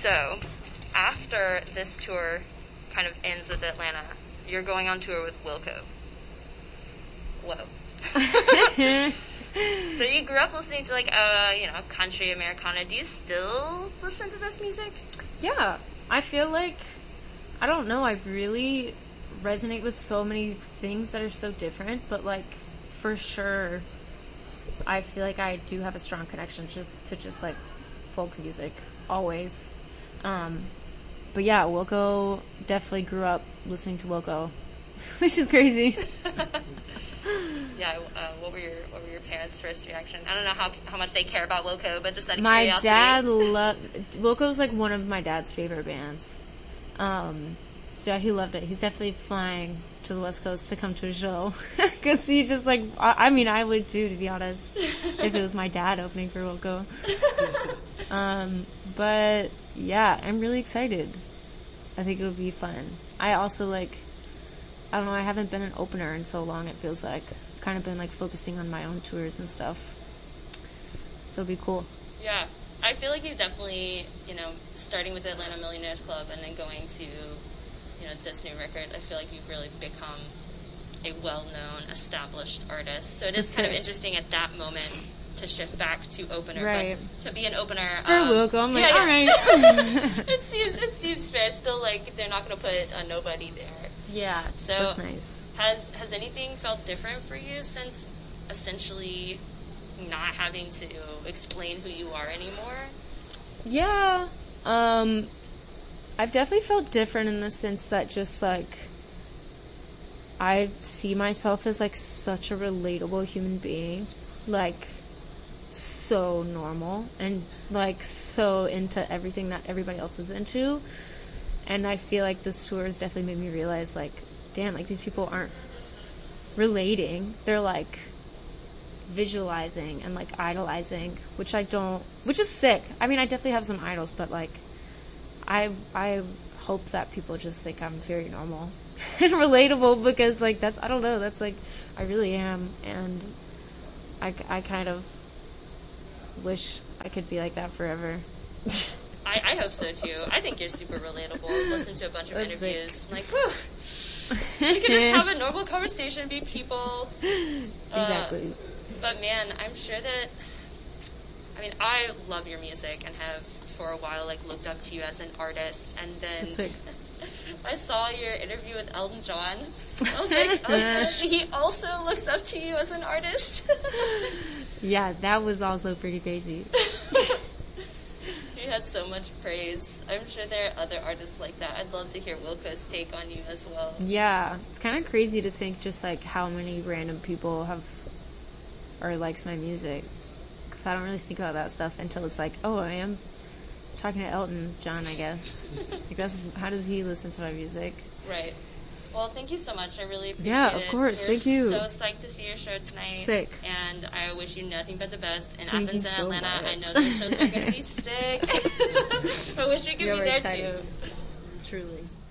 So, after this tour kind of ends with Atlanta, you're going on tour with Wilco. Whoa. So you grew up listening to, like, country Americana. Do you still listen to this music? Yeah. I feel like, I don't know, I really resonate with so many things that are so different, but, like, for sure, I feel like I do have a strong connection to just like, folk music, always. But yeah, Wilco, definitely grew up listening to Wilco, which is crazy. Yeah, what were your parents' first reaction? I don't know how much they care about Wilco, but just out of my curiosity. dad Wilco's like one of my dad's favorite bands. So yeah, he loved it. He's definitely flying to the West Coast to come to a show. Because he just like, I mean, I would too, to be honest, if it was my dad opening for Wilco. But yeah, I'm really excited. I think it'll be fun. I also like, I don't know, I haven't been an opener in so long, it feels like. I've kind of been like focusing on my own tours and stuff. So it'll be cool. Yeah. I feel like you've definitely, starting with the Atlanta Millionaires Club and then going to, this new record, I feel like you've really become a well-known, established artist. So it is kind of interesting at that moment to shift back to opener. Right. But to be an opener... For Wilco, I'm like, all right. It seems fair. Still, like, they're not going to put a nobody there. Yeah, so that's nice. Has anything felt different for you since essentially not having to explain who you are anymore? Yeah. I've definitely felt different in the sense that just, like, I see myself as, like, such a relatable human being. Like, so normal and, like, so into everything that everybody else is into. And I feel like this tour has definitely made me realize, like, damn, like, these people aren't relating. They're, like, visualizing and, like, idolizing, which is sick. I mean, I definitely have some idols, but, like, I hope that people just think I'm very normal and relatable because, like, that's, I don't know, that's, like, I really am, and I kind of wish I could be like that forever. I hope so, too. I think you're super relatable. I've listened to a bunch of interviews. I'm like, whew. We could just have a normal conversation, be people. Exactly. But, man, I'm sure that... I mean, I love your music and have, for a while, like, looked up to you as an artist. And then I saw your interview with Elton John. I was like, oh, gosh, he also looks up to you as an artist. Yeah, that was also pretty crazy. You had so much praise. I'm sure there are other artists like that. I'd love to hear Wilco's take on you as well. Yeah, it's kind of crazy to think just, like, how many random people likes my music. Because I don't really think about that stuff until it's like, oh, I am talking to Elton John, I guess. Like, how does he listen to my music? Right. Well, thank you so much. I really appreciate it. Yeah, of course. Thank you. So psyched to see your show tonight. Sick. And I wish you nothing but the best in Thank Athens and so Atlanta. much. I know those shows are going to be sick. I wish we could be there, excited. too. Truly.